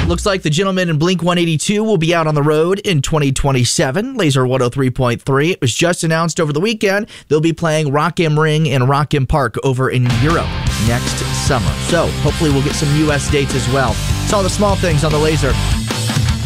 Looks like the Gentlemen and Blink-182 will be out on the road in 2027. Laser 103.3. It was just announced over the weekend. They'll be playing Rock am Ring and Rock am Park over in Europe next summer. So hopefully we'll get some U.S. dates as well. It's all the small things on the Laser.